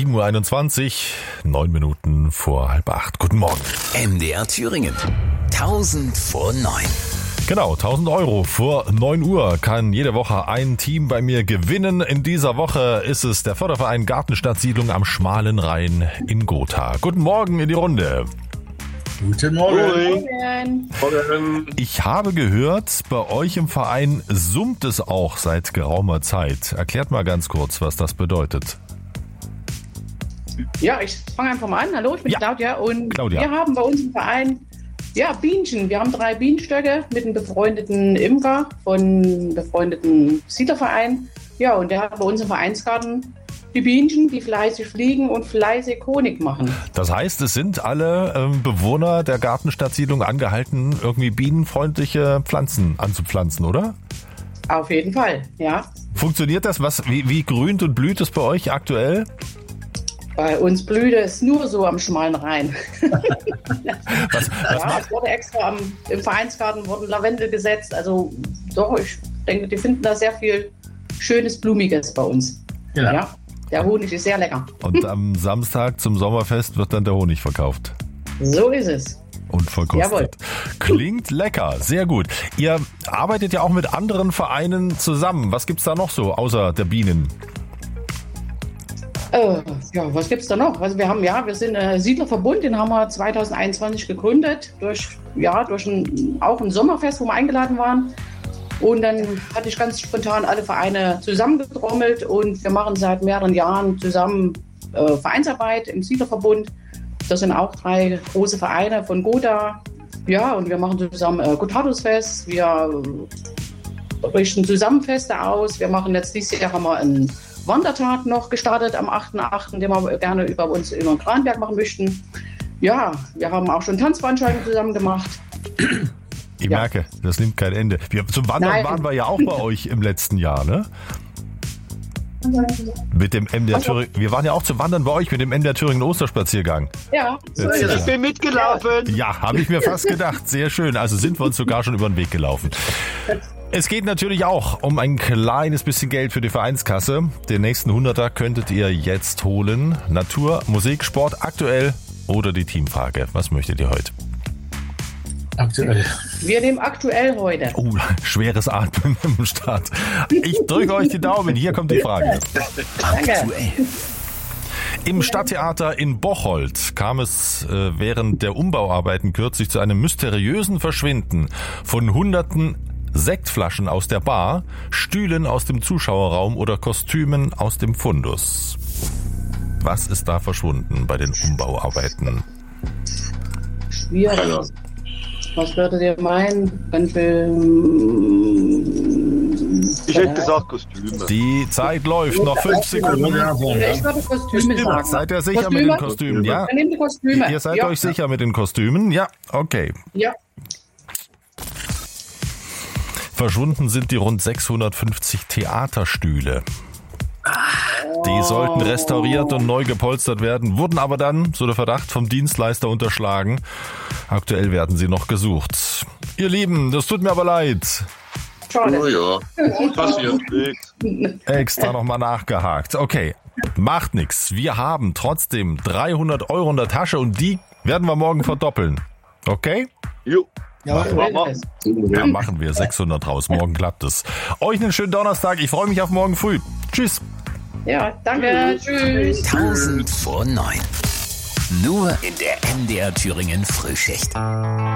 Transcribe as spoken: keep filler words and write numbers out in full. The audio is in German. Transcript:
sieben Uhr einundzwanzig, neun Minuten vor halb acht. Guten Morgen. M D R Thüringen. tausend vor neun. Genau, tausend Euro vor neun Uhr kann jede Woche ein Team bei mir gewinnen. In dieser Woche ist es der Förderverein Gartenstadtsiedlung am Schmalen Rhein in Gotha. Guten Morgen in die Runde. Guten Morgen. Morgen. Ich habe gehört, bei euch im Verein summt es auch seit geraumer Zeit. Erklärt mal ganz kurz, was das bedeutet. Ja, ich fange einfach mal an. Hallo, ich bin Ja. Claudia und Claudia. wir haben bei uns im Verein ja, Bienchen. Wir haben drei Bienenstöcke mit einem befreundeten Imker von einem befreundeten Siedlerverein. Ja, und der hat bei uns im Vereinsgarten die Bienchen, die fleißig fliegen und fleißig Honig machen. Das heißt, es sind alle ähm, Bewohner der Gartenstadtsiedlung angehalten, irgendwie bienenfreundliche Pflanzen anzupflanzen, oder? Auf jeden Fall, ja. Funktioniert das? Was, wie, wie grünt und blüht es bei euch aktuell? Bei uns blüht es nur so am schmalen Rhein. Was, was Ja, macht, es wurde extra am, im Vereinsgarten wurden Lavendel gesetzt. Also doch, ich denke, die finden da sehr viel schönes, Blumiges bei uns. Ja. Ja, der Honig ist sehr lecker. und am Samstag zum Sommerfest wird dann der Honig verkauft So ist es. und verkostet. Jawohl. Klingt lecker, sehr gut. Ihr arbeitet ja auch mit anderen Vereinen zusammen. Was gibt's da noch so, außer der Bienen? Äh, ja, was gibt's da noch? Also wir haben ja, wir sind ein Siedlerverbund, den haben wir zwanzig einundzwanzig gegründet durch ja durch ein, auch ein Sommerfest, wo wir eingeladen waren. Und dann hatte ich ganz spontan alle Vereine zusammengetrommelt und wir machen seit mehreren Jahren zusammen äh, Vereinsarbeit im Siedlerverbund. Das sind auch drei große Vereine von Gotha. Ja, und wir machen zusammen äh, Gotthardusfest. Wir äh, richten zusammen Feste aus. Wir machen jetzt dieses Jahr haben wir einen Wandertag noch gestartet am achten achten, den wir gerne über uns über den Kranberg machen möchten. Ja, wir haben auch schon Tanzveranstaltungen zusammen gemacht. Ich Ja. merke, das nimmt kein Ende. Wir, zum Wandern Nein. waren wir ja auch bei euch im letzten Jahr, ne? Mit dem M D R Thüringen. Wir waren ja auch zum Wandern bei euch mit dem M D R Thüringen Osterspaziergang. Ja, so Jetzt ist ist es. Ich bin mitgelaufen. Ja, habe ich mir fast gedacht. Sehr schön. Also sind wir uns sogar schon über den Weg gelaufen. Es geht natürlich auch um ein kleines bisschen Geld für die Vereinskasse. Den nächsten Hunderter könntet ihr jetzt holen. Natur, Musik, Sport, aktuell oder die Teamfrage. Was möchtet ihr heute? Aktuell. Wir nehmen aktuell heute. Oh, schweres Atmen im Start. Ich drücke euch die Daumen. Hier kommt die Frage. Danke. Aktuell. Im Stadttheater in Bocholt kam es äh, während der Umbauarbeiten kürzlich zu einem mysteriösen Verschwinden von Hunderten Sektflaschen aus der Bar, Stühlen aus dem Zuschauerraum oder Kostümen aus dem Fundus. Was ist da verschwunden bei den Umbauarbeiten? Schwierig. Was würdet ihr meinen? Ganz viel. Ich hätte gesagt Kostüme. Die Zeit läuft, noch fünf Sekunden. Ich würde Kostüme sagen. Seid ihr sicher Kostüme? mit den Kostümen? Ja? Dann nehmt ihr Kostüme. Ihr seid ja. euch sicher mit den Kostümen? Ja, okay. Ja. Verschwunden sind die rund sechshundertfünfzig Theaterstühle. Die sollten restauriert und neu gepolstert werden, wurden aber dann, so der Verdacht, vom Dienstleister unterschlagen. Aktuell werden sie noch gesucht. Ihr Lieben, das tut mir aber leid. Schade. Oh ja, passiert nichts. Extra nochmal nachgehakt. Okay, macht nix. Wir haben trotzdem dreihundert Euro in der Tasche und die werden wir morgen verdoppeln. Okay? Jo. So Mama. ist es. Dann machen wir sechshundert raus. Morgen klappt es. Euch einen schönen Donnerstag. Ich freue mich auf morgen früh. Tschüss. Ja, danke. Tschüss. tausend vor neun. Nur in der M D R Thüringen Frühschicht.